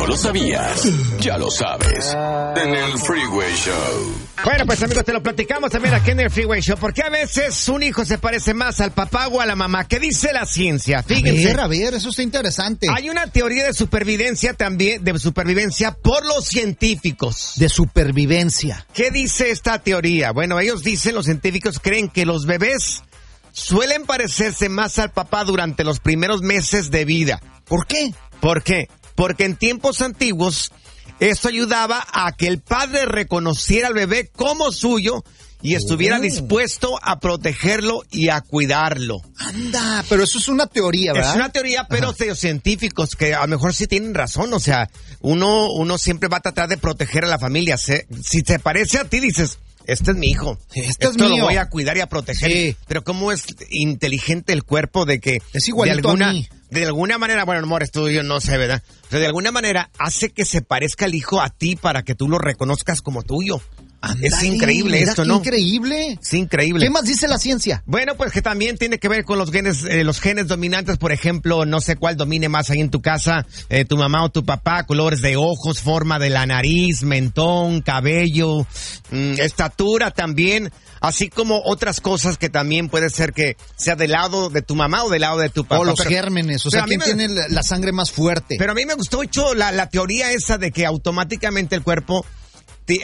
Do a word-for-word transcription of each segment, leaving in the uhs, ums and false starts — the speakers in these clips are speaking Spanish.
lo sabías? Ya lo sabes. En el Freeway Show. Bueno, pues amigos, te lo platicamos también aquí en el Freeway Show. Porque a veces un hijo se parece más al papá o a la mamá. ¿Qué dice la ciencia? Fíjense. A ver, a ver, eso está interesante. Hay una teoría de supervivencia también, de supervivencia por los científicos. De supervivencia. ¿Qué dice esta teoría? Bueno, ellos dicen, los científicos creen que los bebés suelen parecerse más al papá durante los primeros meses de vida. ¿Por qué? ¿Por qué? Porque en tiempos antiguos esto ayudaba a que el padre reconociera al bebé como suyo y estuviera oh. dispuesto a protegerlo y a cuidarlo. Anda, pero eso es una teoría, ¿verdad? Es una teoría, pero de los científicos que a lo mejor sí tienen razón. O sea, uno, uno siempre va a tratar de proteger a la familia. Se, si te parece a ti, dices, este es mi hijo. Este Esto es mío. lo voy a cuidar y a proteger. Sí. Pero cómo es inteligente el cuerpo de que es igualito de alguna, a mí. De alguna manera, bueno, amor, esto yo no sé, ¿verdad? Pero de alguna manera hace que se parezca el hijo a ti para que tú lo reconozcas como tuyo. Andale, es increíble mira esto, qué ¿no? increíble. Es increíble. ¿Qué más dice la ciencia? Bueno, pues que también tiene que ver con los genes, eh, los genes dominantes, por ejemplo, no sé cuál domine más ahí en tu casa, eh, tu mamá o tu papá, colores de ojos, forma de la nariz, mentón, cabello, mmm, estatura también, así como otras cosas que también puede ser que sea del lado de tu mamá o del lado de tu papá. O los pero, gérmenes, o sea, ¿quién me, tiene la, la sangre más fuerte? Pero a mí me gustó mucho la, la teoría esa de que automáticamente el cuerpo te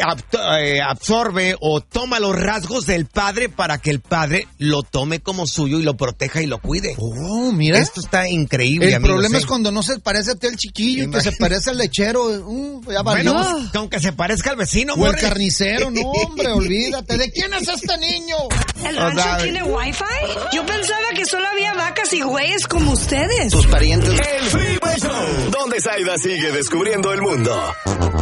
absorbe o toma los rasgos del padre para que el padre lo tome como suyo y lo proteja y lo cuide. Oh, mira. Esto está increíble, El amigos, problema ¿eh? es cuando no se parece a ti el chiquillo y que se parece al lechero. Uh, ya valió. Bueno, pues, aunque se parezca al vecino, o morre. el carnicero. No, hombre, olvídate. ¿De quién es este niño? ¿El rancho o sea, tiene wifi? Yo pensaba que solo había vacas y güeyes como ustedes. Tus parientes. El Freeway Show. Donde Zaida sigue descubriendo el mundo.